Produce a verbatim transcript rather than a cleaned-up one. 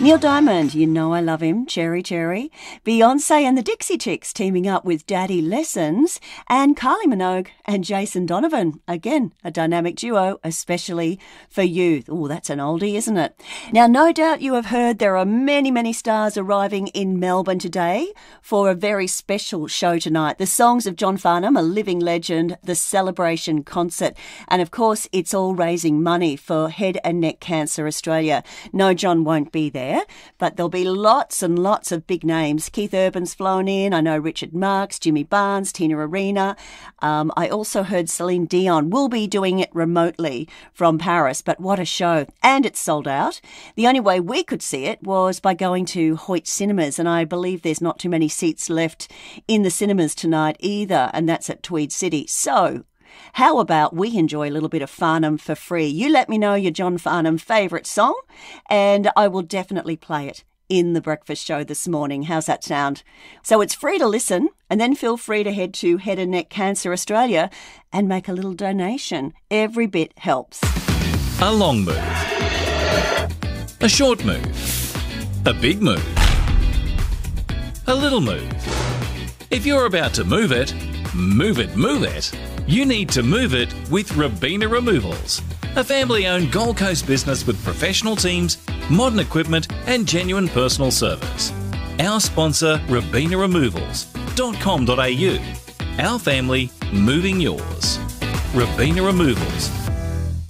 Neil Diamond, you know I love him, Cherry Cherry. Beyonce and the Dixie Chicks teaming up with Daddy Lessons. And Kylie Minogue and Jason Donovan. Again, a dynamic duo, especially for youth. Oh, that's an oldie, isn't it? Now, no doubt you have heard there are many, many stars arriving in Melbourne today for a very special show tonight. The Songs of John Farnham, a living legend, the Celebration Concert. And of course, it's all raising money for Head and Neck Cancer Australia. No, John won't be there. But there'll be lots and lots of big names. Keith Urban's flown in. I know Richard Marx, Jimmy Barnes, Tina Arena. Um, I also heard Celine Dion will be doing it remotely from Paris. But what a show. And it's sold out. The only way we could see it was by going to Hoyt Cinemas. And I believe there's not too many seats left in the cinemas tonight either. And that's at Tweed City. So how about we enjoy a little bit of Farnham for free? You let me know your John Farnham favourite song and I will definitely play it in the breakfast show this morning. How's that sound? So it's free to listen and then feel free to head to Head and Neck Cancer Australia and make a little donation. Every bit helps. A long move. A short move. A big move. A little move. If you're about to move it, move it, move it. You need to move it with Robina Removals, a family-owned Gold Coast business with professional teams, modern equipment and genuine personal service. Our sponsor, robina removals dot com dot a u. Our family, moving yours. Robina Removals.